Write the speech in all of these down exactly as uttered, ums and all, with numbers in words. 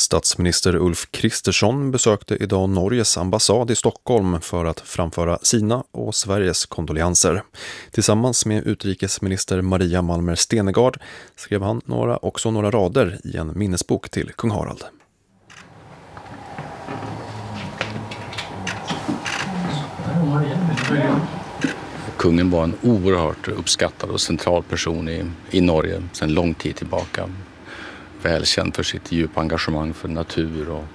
Statsminister Ulf Kristersson besökte idag Norges ambassad i Stockholm för att framföra sina och Sveriges kondolenser. Tillsammans med utrikesminister Maria Malmer Stenegard skrev han några, också några rader i en minnesbok till kung Harald. Kungen var en oerhört uppskattad och central person i, i Norge sedan lång tid tillbaka. Välkänd för sitt djupa engagemang för natur och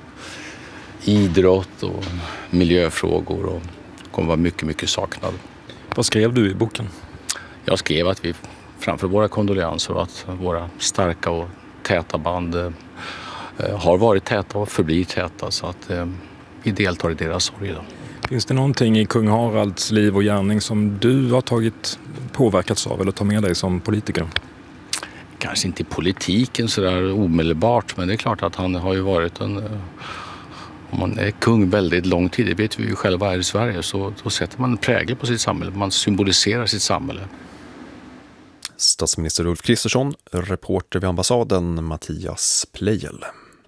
idrott och miljöfrågor och kommer vara mycket, mycket saknad. Vad skrev du i boken? Jag skrev att vi framför våra kondolenser och att våra starka och täta band eh, har varit täta och förblir täta, så att eh, vi deltar i deras sorg idag. Finns det någonting i kung Haralds liv och gärning som du har tagit påverkats av eller tar med dig som politiker? Kanske inte i politiken så där omedelbart, men det är klart att han har ju varit en, om man är kung väldigt lång tid, det vet vi ju själva här i Sverige, så då sätter man en prägel på sitt samhälle, man symboliserar sitt samhälle. Statsminister Ulf Kristersson, reporter vid ambassaden Mattias Plejel.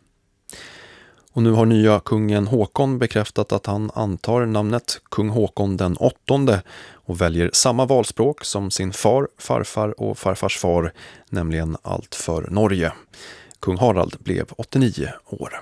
Och nu har nya kungen Håkon bekräftat att han antar namnet kung Håkon den åttonde och väljer samma valspråk som sin far, farfar och farfars far, nämligen allt för Norge. Kung Harald blev åttionio år.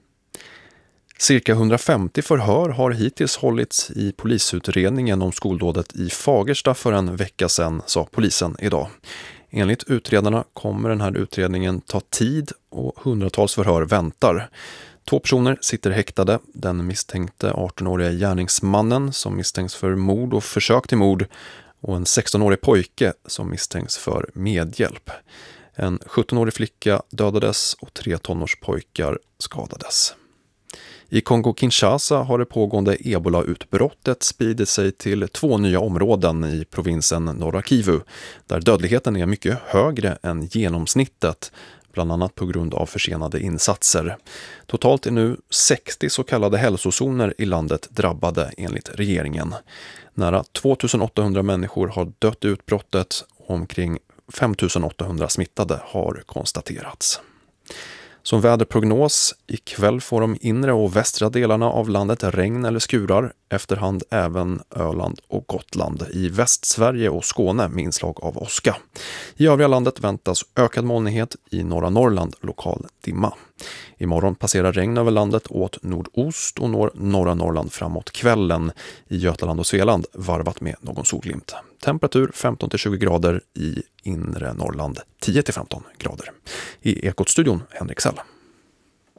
Cirka hundrafemtio förhör har hittills hållits i polisutredningen om skoldådet i Fagersta för en vecka sedan, sa polisen idag. Enligt utredarna kommer den här utredningen ta tid och hundratals förhör väntar. Två personer sitter häktade, den misstänkte arton-åriga gärningsmannen som misstänks för mord och försök till mord och en sexton-årig pojke som misstänks för medhjälp. En sjutton-årig flicka dödades och tre tonårspojkar skadades. I Kongo-Kinshasa har det pågående ebola-utbrottet spridit sig till två nya områden i provinsen Norra Kivu, där dödligheten är mycket högre än genomsnittet, bland annat på grund av försenade insatser. Totalt är nu sextio så kallade hälsozoner i landet drabbade enligt regeringen. Nära tvåtusen-åttahundra människor har dött i utbrottet och omkring femtusen-åttahundra smittade har konstaterats. Som väderprognos, ikväll får de inre och västra delarna av landet regn eller skurar, efterhand även Öland och Gotland. I Västsverige och Skåne med inslag av åska. I övriga landet väntas ökad molnighet, i norra Norrland lokal dimma. Imorgon passerar regn över landet åt nordost och når norra Norrland framåt kvällen. I Götaland och Svealand varvat med någon solglimt. Temperatur femton till tjugo grader, i inre Norrland tio till femton grader. I Ekot-studion Henrik Sell.